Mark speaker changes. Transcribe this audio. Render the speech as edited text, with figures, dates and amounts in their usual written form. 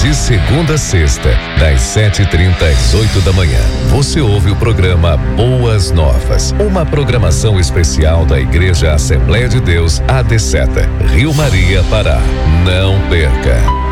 Speaker 1: De segunda a sexta, das 7h30 às 8 da manhã, você ouve o programa Boas Novas, uma programação especial da Igreja Assembleia de Deus, AD Seta, Rio Maria, Pará. Não perca!